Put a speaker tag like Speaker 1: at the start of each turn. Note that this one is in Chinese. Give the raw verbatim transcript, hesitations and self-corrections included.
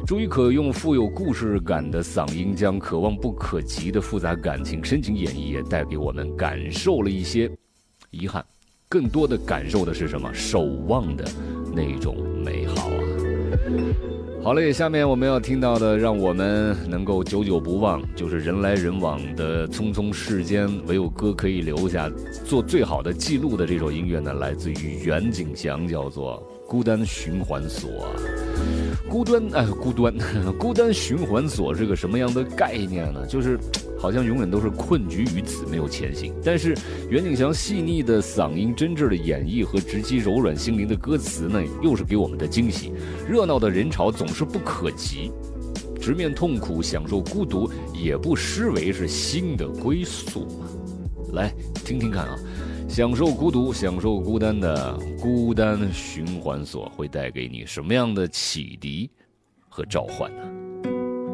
Speaker 1: 朱一可用富有故事感的嗓音，将可望不可及的复杂感情深情演绎，也带给我们感受了一些遗憾，更多的感受的是什么？守望的那种美好啊！好嘞，下面我们要听到的，让我们能够久久不忘，就是人来人往的匆匆世间，唯有歌可以留下，做最好的记录的这首音乐呢，来自于袁景祥，叫做《孤单循环所》。孤单哎，孤单，孤单循环所是个什么样的概念呢？就是好像永远都是困局于此，没有前行。但是袁景祥细腻的嗓音、真挚的演绎和直击柔软心灵的歌词呢，又是给我们的惊喜。热闹的人潮总是不可及，直面痛苦、享受孤独，也不失为是新的归宿嘛。来听听看啊，享受孤独、享受孤单的孤单循环所会带给你什么样的启迪和召唤呢？